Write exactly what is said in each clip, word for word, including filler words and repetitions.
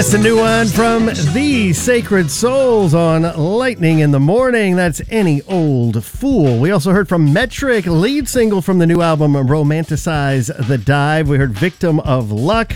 That's the new one from The Sacred Souls on Lightning in the Morning. That's Any Old Fool. We also heard from Metric, lead single from the new album Romanticize the Dive. We heard Victim of Luck.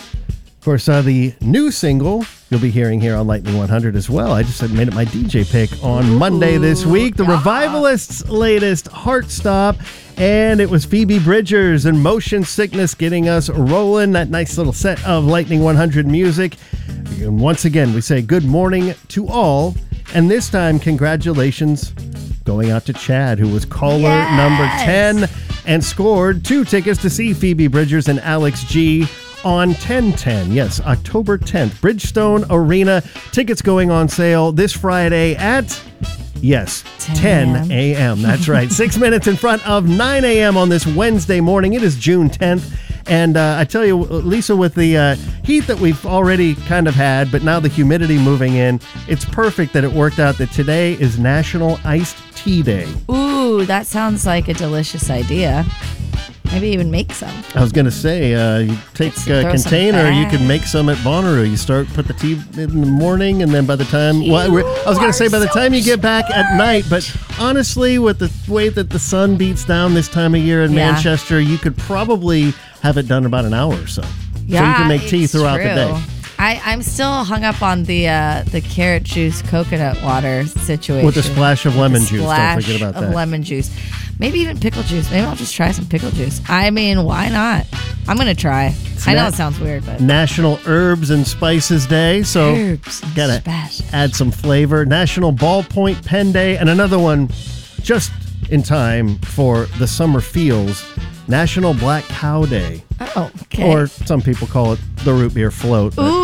Of course, uh, the new single you'll be hearing here on Lightning one hundred as well. I just made it my D J pick on Ooh, Monday this week. The yeah. Revivalists' latest, Heart Stop. And it was Phoebe Bridgers and Motion Sickness getting us rolling. That nice little set of Lightning one hundred music. And once again, we say good morning to all. And this time, congratulations going out to Chad, who was caller yes. number ten and scored two tickets to see Phoebe Bridgers and Alex G on ten ten. Yes, October tenth. Bridgestone Arena. Tickets going on sale this Friday at... Yes, ten a.m. That's right. Six minutes in front of nine a.m. on this Wednesday morning. It is June tenth. And uh, I tell you, Lisa, with the uh, heat that we've already kind of had, but now the humidity moving in, it's perfect that it worked out that today is National Iced Tea Day. Ooh, that sounds like a delicious idea. Maybe even make some. I was going to say, uh, you take a container, you can make some at Bonnaroo. You start, put the tea in the morning, and then by the time, well, I was going to say by the so time you get back smart. at night, but honestly, with the way that the sun beats down this time of year in yeah. Manchester, you could probably have it done about an hour or so. Yeah, so you can make tea throughout true. the day. I, I'm still hung up on the uh, the carrot juice coconut water situation. With a splash of lemon juice. Don't forget about that. Of lemon juice. Maybe even pickle juice. Maybe I'll just try some pickle juice. I mean, why not? I'm going to try. It's I know nat- it sounds weird, but... National Herbs and Spices Day, so Herbs gotta spices. add some flavor. National Ballpoint Pen Day, and another one just in time for the summer feels. National Black Cow Day. Oh, okay. Or some people call it the root beer float. But.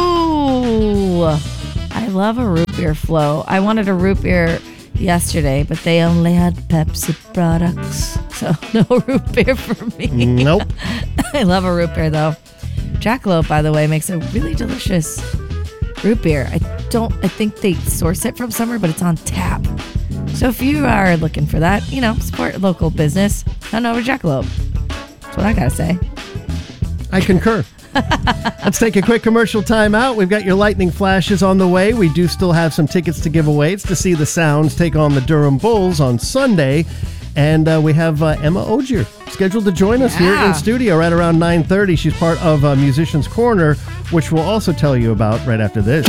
Ooh, I love a root beer float. I wanted a root beer yesterday, but they only had Pepsi products, so no root beer for me. Nope. I love a root beer, though. Jackalope, by the way, makes a really delicious root beer. I don't, I think they source it from somewhere, but it's on tap. So if you are looking for that, you know, support local business. Head over to Jackalope. That's what I gotta say. I concur. Let's take a quick commercial time out. We've got your lightning flashes on the way. We do still have some tickets to give away. It's to see the Sounds take on the Durham Bulls on Sunday. And uh, we have uh, Emma Ogier scheduled to join us yeah. here in studio right around nine thirty. She's part of uh, Musician's Corner, which we'll also tell you about right after this.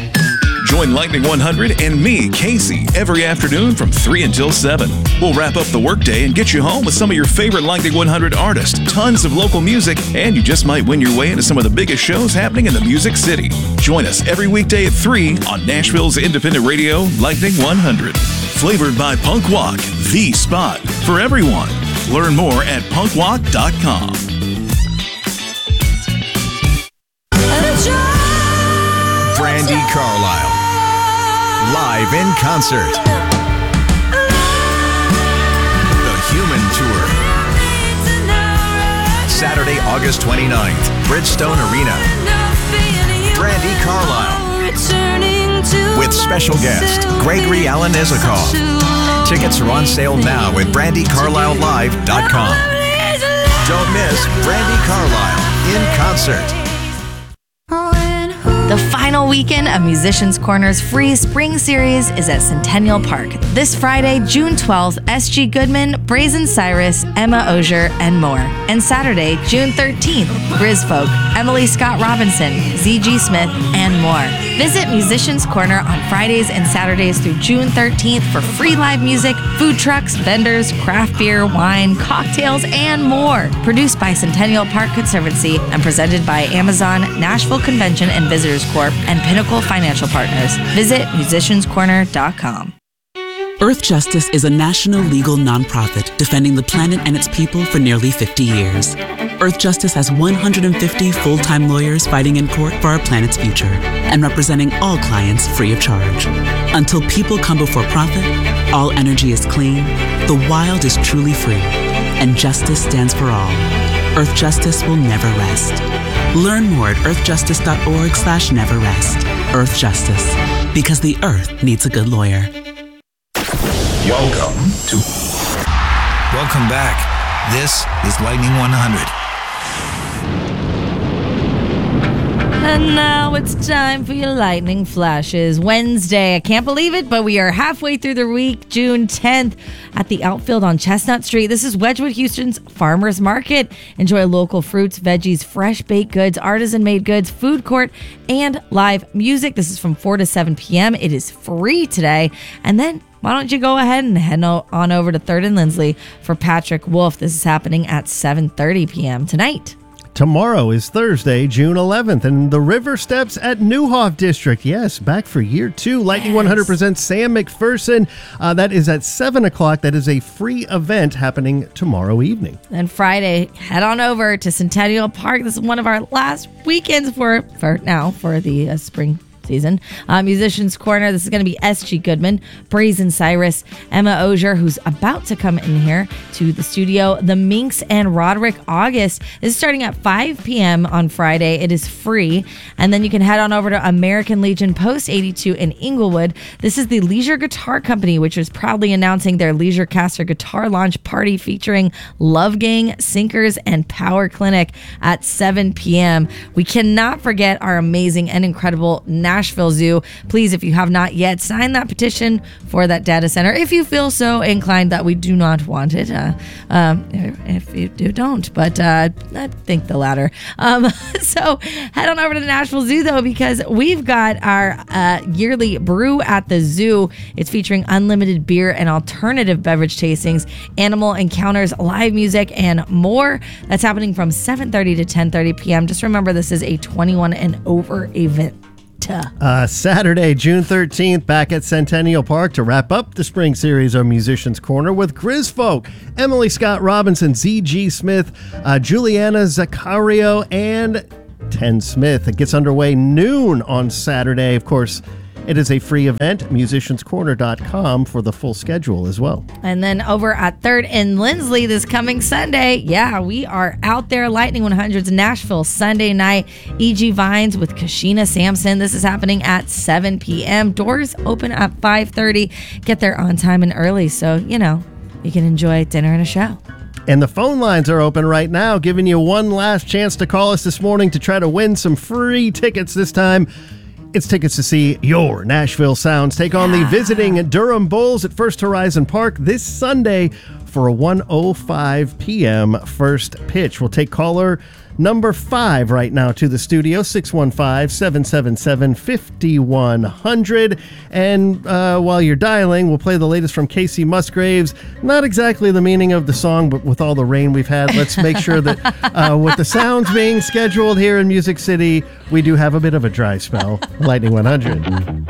Join Lightning one hundred and me, Casey, every afternoon from three until seven. We'll wrap up the workday and get you home with some of your favorite Lightning one hundred artists, tons of local music, and you just might win your way into some of the biggest shows happening in the Music City. Join us every weekday at three on Nashville's independent radio, Lightning one hundred. Flavored by Punk Walk, the spot for everyone. Learn more at punk walk dot com. Brandi Carlile. Live in concert. The Human Tour. Saturday, August twenty-ninth, Bridgestone Arena. Brandi Carlile. With special guest, Gregory Alan Isakov. Tickets are on sale now at brandy carlile live dot com. Don't miss Brandi Carlile in concert. The final weekend of Musician's Corner's free spring series is at Centennial Park. This Friday, June twelfth, S G Goodman, Brazen Cyrus, Emma Ogier, and more. And Saturday, June thirteenth, Grizfolk, Emily Scott Robinson, Z G Smith, and more. Visit Musician's Corner on Fridays and Saturdays through June thirteenth for free live music, food trucks, vendors, craft beer, wine, cocktails, and more. Produced by Centennial Park Conservancy and presented by Amazon, Nashville Convention and Visitors Corp, and Pinnacle Financial Partners. Visit musicians corner dot com. Earth Justice is a national legal nonprofit defending the planet and its people for nearly fifty years. Earth Justice has one hundred fifty full-time lawyers fighting in court for our planet's future and representing all clients free of charge. Until people come before profit, all energy is clean, the wild is truly free, and justice stands for all. Earth Justice will never rest. Learn more at earthjustice.org slash never rest. Earth Justice, because the earth needs a good lawyer. Welcome to... Welcome back. This is Lightning one hundred. And now it's time for your lightning flashes. Wednesday. I can't believe it, but we are halfway through the week, June tenth, at the Outfield on Chestnut Street. This is Wedgwood, Houston's Farmers Market. Enjoy local fruits, veggies, fresh baked goods, artisan-made goods, food court, and live music. This is from four to seven p.m. It is free today. And then why don't you go ahead and head on over to third and Lindsley for Patrick Wolf. This is happening at seven thirty p.m. tonight. Tomorrow is Thursday, June eleventh, and the River Steps at Newhoff District. Yes, back for year two. Lightning Yes. one hundred presents Sam McPherson. Uh, that is at seven o'clock. That is a free event happening tomorrow evening. And Friday, head on over to Centennial Park. This is one of our last weekends for, for now, for the uh, spring season. Uh, Musicians Corner. This is going to be S G Goodman, Brazen Cyrus, Emma Ogier, who's about to come in here to the studio, The Minx, and Roderick August. This is starting at five p.m. on Friday. It is free. And then you can head on over to American Legion Post eighty-two in Inglewood. This is the Leisure Guitar Company, which is proudly announcing their Leisure Caster guitar launch party featuring Love Gang, Sinkers, and Power Clinic at seven p.m. We cannot forget our amazing and incredible Nashville Zoo. Please, if you have not yet, sign that petition for that data center if you feel so inclined that we do not want it. Uh, um, if you do, don't. But uh, I think the latter. Um, so head on over to the Nashville Zoo, though, because we've got our uh, yearly Brew at the Zoo. It's featuring unlimited beer and alternative beverage tastings, animal encounters, live music, and more. That's happening from seven thirty to ten thirty p.m. Just remember, this is a twenty-one and over event. Uh, Saturday, June thirteenth, back at Centennial Park to wrap up the spring series of Musicians Corner with Grizz Folk, Emily Scott Robinson, Z G Smith, uh, Juliana Zaccario, and Ten Smith. It gets underway noon on Saturday. Of course, it is a free event, musicians corner dot com for the full schedule as well. And then over at third and Lindsley this coming Sunday, yeah, we are out there. Lightning one hundred's Nashville Sunday night. E G Vines with Kashina Sampson. This is happening at seven p.m. Doors open at five thirty. Get there on time and early so, you know, you can enjoy dinner and a show. And the phone lines are open right now, giving you one last chance to call us this morning to try to win some free tickets this time. It's tickets to see your Nashville Sounds take on the visiting Durham Bulls at First Horizon Park this Sunday for a one oh five p.m. first pitch. We'll take caller number five right now to the studio, six one five, seven seven seven, five one zero zero. And uh, while you're dialing, we'll play the latest from Casey Musgraves. Not exactly the meaning of the song, but with all the rain we've had, let's make sure that uh, with the sounds being scheduled here in Music City, we do have a bit of a dry spell. Lightning one hundred.